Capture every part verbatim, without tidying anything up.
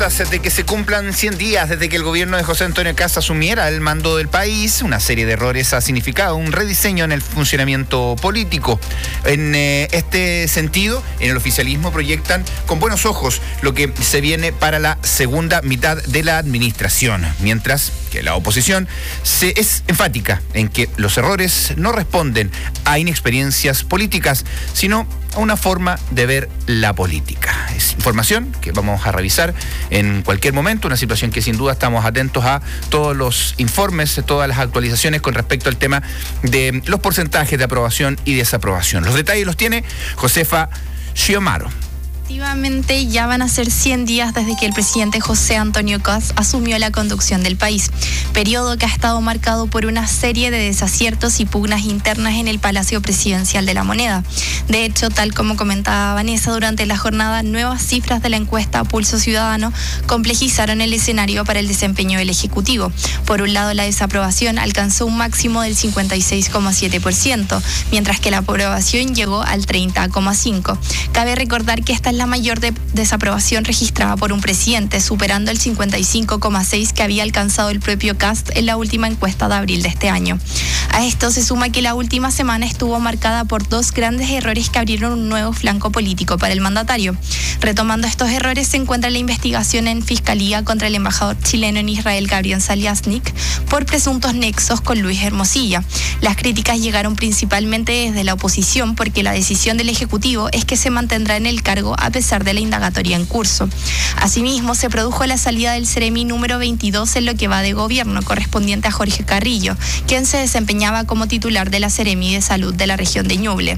De que se cumplan cien días desde que el gobierno de José Antonio Kast asumiera el mando del país, una serie de errores ha significado un rediseño en el funcionamiento político. En eh, este sentido, en el oficialismo proyectan con buenos ojos lo que se viene para la segunda mitad de la administración, mientras que la oposición se es enfática en que los errores no responden a inexperiencias políticas, sino a una forma de ver la política. Es información que vamos a revisar en cualquier momento, una situación que sin duda estamos atentos a todos los informes, todas las actualizaciones con respecto al tema de los porcentajes de aprobación y desaprobación. Los detalles los tiene Josefa Xiomaro. Efectivamente, ya van a ser cien días desde que el presidente José Antonio Kast asumió la conducción del país, periodo que ha estado marcado por una serie de desaciertos y pugnas internas en el Palacio Presidencial de la Moneda. De hecho, tal como comentaba Vanessa durante la jornada, nuevas cifras de la encuesta Pulso Ciudadano complejizaron el escenario para el desempeño del Ejecutivo. Por un lado, la desaprobación alcanzó un máximo del cincuenta y seis coma siete por ciento, mientras que la aprobación llegó al treinta coma cinco por ciento. Cabe recordar que esta es la mayor de desaprobación registrada por un presidente, superando el cincuenta y cinco coma seis por ciento que había alcanzado el propio Kast en la última encuesta de abril de este año. A esto se suma que la última semana estuvo marcada por dos grandes errores que abrieron un nuevo flanco político para el mandatario. Retomando estos errores se encuentra la investigación en Fiscalía contra el embajador chileno en Israel, Gabriel Saliasnik, por presuntos nexos con Luis Hermosilla. Las críticas llegaron principalmente desde la oposición porque la decisión del Ejecutivo es que se mantendrá en el cargo a pesar de la indagatoria en curso. Asimismo, se produjo la salida del Ceremi número veintidós en lo que va de gobierno, correspondiente a Jorge Carrillo, quien se desempeñaba como titular de la Ceremi de Salud de la región de Ñuble.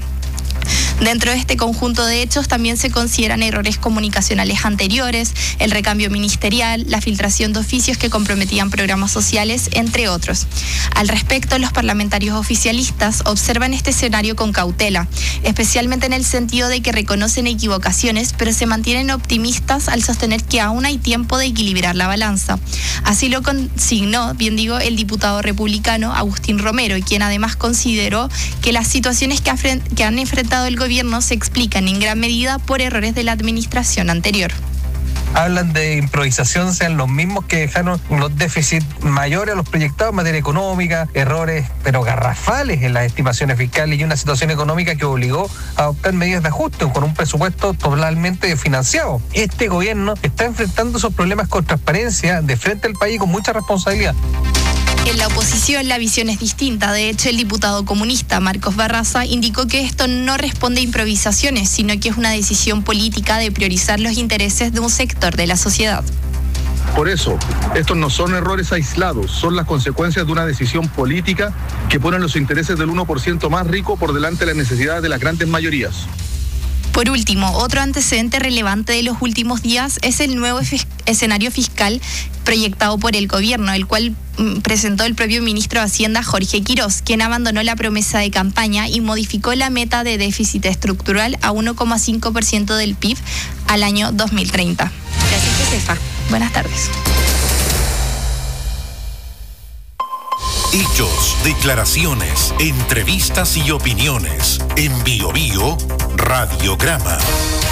Dentro de este conjunto de hechos también se consideran errores comunicacionales anteriores, el recambio ministerial, la filtración de oficios que comprometían programas sociales, entre otros. Al respecto, los parlamentarios oficialistas observan este escenario con cautela, especialmente en el sentido de que reconocen equivocaciones, pero se mantienen optimistas al sostener que aún hay tiempo de equilibrar la balanza. Así lo consignó, bien digo, el diputado republicano Agustín Romero, quien además consideró que las situaciones que, afren- que han enfrentado el gobierno se explican en gran medida por errores de la administración anterior. Hablan de improvisación, sean los mismos que dejaron los déficits mayores a los proyectados en materia económica, errores pero garrafales en las estimaciones fiscales y una situación económica que obligó a adoptar medidas de ajuste con un presupuesto totalmente financiado. Este gobierno está enfrentando esos problemas con transparencia de frente al país con mucha responsabilidad. En la oposición la visión es distinta. De hecho, el diputado comunista Marcos Barraza indicó que esto no responde a improvisaciones, sino que es una decisión política de priorizar los intereses de un sector de la sociedad. Por eso, estos no son errores aislados, son las consecuencias de una decisión política que pone los intereses del uno por ciento más rico por delante de las necesidades de las grandes mayorías. Por último, otro antecedente relevante de los últimos días es el nuevo f- escenario fiscal proyectado por el gobierno, el cual mm, presentó el propio ministro de Hacienda, Jorge Quirós, quien abandonó la promesa de campaña y modificó la meta de déficit estructural a uno coma cinco por ciento del P I B al año dos mil treinta. Gracias, Josefa. Buenas tardes. Hechos, declaraciones, entrevistas y opiniones. En Bio Bio, Radiograma.